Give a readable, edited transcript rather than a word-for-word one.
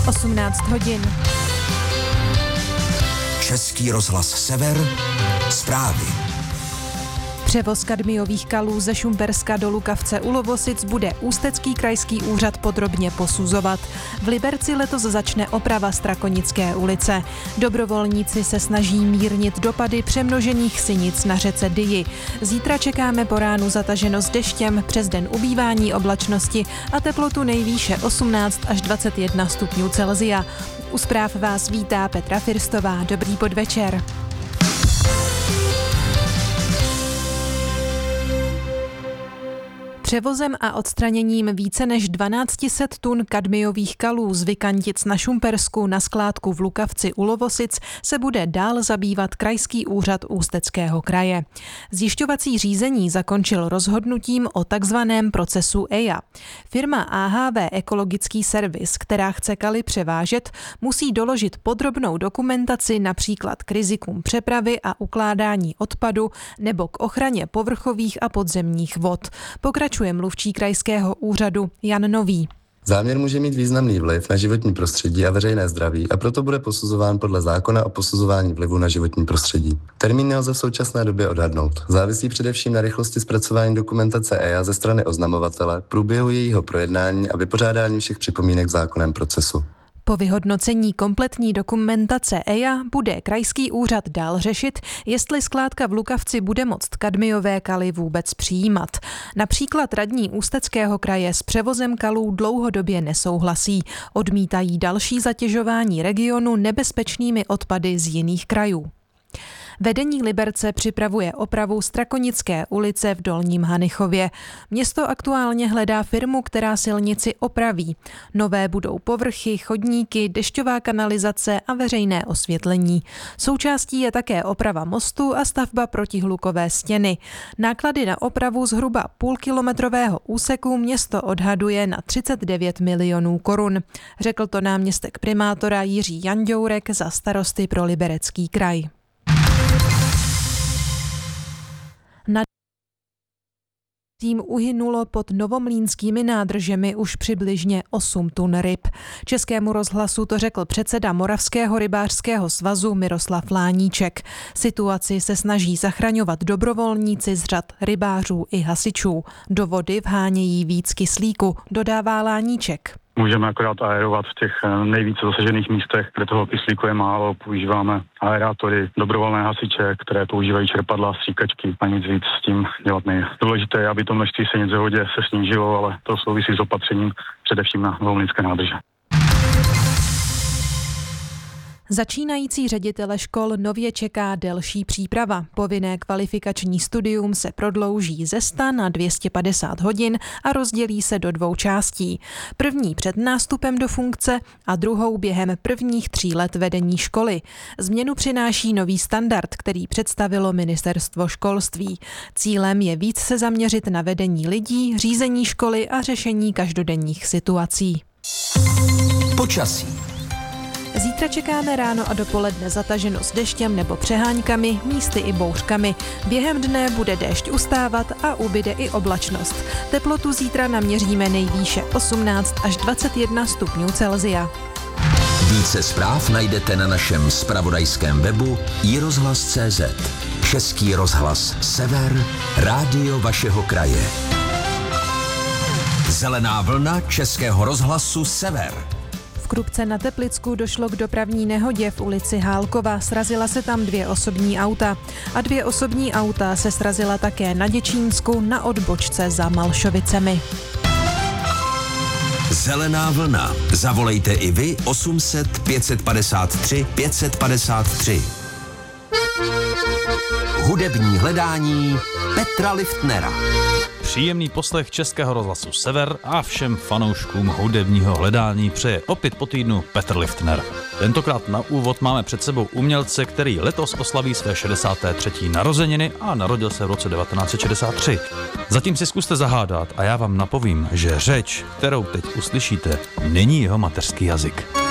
18 hodin. Český rozhlas Sever, zprávy. Převoz kadmiových kalů ze Šumperska do Lukavce u Lovosic bude Ústecký krajský úřad podrobně posuzovat. V Liberci letos začne oprava Strakonické ulice. Dobrovolníci se snaží mírnit dopady přemnožených sinic na řece Dyji. Zítra čekáme po ránu zataženost deštěm, přes den ubývání oblačnosti a teplotu nejvýše 18 až 21 stupňů Celsia. U zpráv vás vítá Petra Firstová. Dobrý podvečer. Převozem a odstraněním více než 1200 tun kadmiových kalů z Vykantic na Šumpersku na skládku v Lukavci u Lovosic se bude dál zabývat Krajský úřad Ústeckého kraje. Zjišťovací řízení zakončil rozhodnutím o takzvaném procesu EIA. Firma AHV Ekologický servis, která chce kaly převážet, musí doložit podrobnou dokumentaci například k rizikům přepravy a ukládání odpadu nebo k ochraně povrchových a podzemních vod. Pokračuje mluvčí krajského úřadu Jan Nový. Záměr může mít významný vliv na životní prostředí a veřejné zdraví a proto bude posuzován podle zákona o posuzování vlivu na životní prostředí. Termín nelze v současné době odhadnout. Závisí především na rychlosti zpracování dokumentace EIA ze strany oznamovatele, průběhu jejího projednání a vypořádání všech připomínek v zákonném procesu. Po vyhodnocení kompletní dokumentace EIA bude krajský úřad dál řešit, jestli skládka v Lukavci bude moct kadmiové kaly vůbec přijímat. Například radní Ústeckého kraje s převozem kalů dlouhodobě nesouhlasí. Odmítají další zatěžování regionu nebezpečnými odpady z jiných krajů. Vedení Liberce připravuje opravu Strakonické ulice v Dolním Hanichově. Město aktuálně hledá firmu, která silnici opraví. Nové budou povrchy, chodníky, dešťová kanalizace a veřejné osvětlení. Součástí je také oprava mostu a stavba protihlukové stěny. Náklady na opravu zhruba půlkilometrového úseku město odhaduje na 39 milionů korun. Řekl to náměstek primátora Jiří Janďourek za Starosty pro Liberecký kraj. Tím uhynulo pod novomlýnskými nádržemi už přibližně 8 tun ryb. Českému rozhlasu to řekl předseda Moravského rybářského svazu Miroslav Láníček. Situaci se snaží zachraňovat dobrovolníci z řad rybářů i hasičů. Do vody vhánějí víc kyslíku, dodává Láníček. Můžeme akorát aerovat v těch nejvíce zasažených místech, kde toho kyslíku je málo. Používáme aerátory, dobrovolné hasiče, které používají čerpadla, stříkačky a nic víc s tím dělat nejde. Důležité je, aby to množství sinic ve vodě se snížilo, ale to souvisí s opatřením především na novomlýnské nádrže. Začínající ředitele škol nově čeká delší příprava. Povinné kvalifikační studium se prodlouží ze 100 na 250 hodin a rozdělí se do 2 částí. První před nástupem do funkce a druhou během prvních 3 let vedení školy. Změnu přináší nový standard, který představilo Ministerstvo školství. Cílem je víc se zaměřit na vedení lidí, řízení školy a řešení každodenních situací. Počasí. Zítra čekáme ráno a dopoledne zataženost deštěm nebo přeháňkami, místy i bouřkami. Během dne bude déšť ustávat a ubyde i oblačnost. Teplotu zítra naměříme nejvýše 18 až 21 stupňů Celsia. Více zpráv najdete na našem zpravodajském webu iRozhlas.cz. Český rozhlas Sever, rádio vašeho kraje. Zelená vlna Českého rozhlasu Sever. V Krupce na Teplicku došlo k dopravní nehodě v ulici Hálkova. Srazila se tam 2 osobní auta. A 2 osobní auta se srazila také na Děčínsku na odbočce za Malšovicemi. Zelená vlna. Zavolejte i vy 800 553 553. Hudební hledání Petra Liftnera. Příjemný poslech Českého rozhlasu Sever a všem fanouškům hudebního hledání přeje opět po týdnu Petr Liftner. Tentokrát na úvod máme před sebou umělce, který letos oslaví své 63. narozeniny a narodil se v roce 1963. Zatím si zkuste zahádat a já vám napovím, že řeč, kterou teď uslyšíte, není jeho mateřský jazyk.